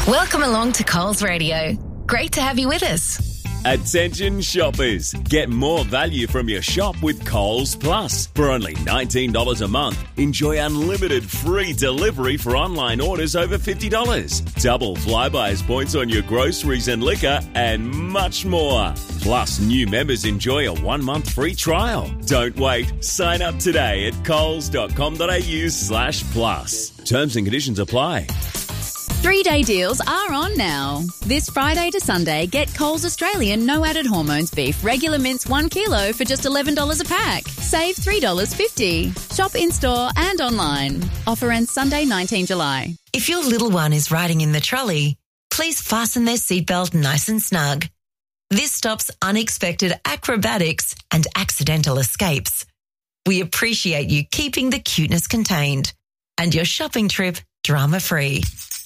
Welcome along to Coles Radio. Great to have you with us. Attention shoppers, get more value from your shop with Coles Plus. For only $19 a month, enjoy unlimited free delivery for online orders over $50. Double Flybuys points on your groceries and liquor, and much more. Plus, new members enjoy a 1-month free trial. Don't wait. Sign up today at coles.com.au/plus. Terms and conditions apply. 3-day deals are on now. This Friday to Sunday, get Coles Australian no added hormones beef regular mince 1 kilo for just $11 a pack. Save $3.50. Shop in-store and online. Offer ends Sunday, 19 July. If your little one is riding in the trolley, please fasten their seatbelt nice and snug. This stops unexpected acrobatics and accidental escapes. We appreciate you keeping the cuteness contained and your shopping trip drama-free.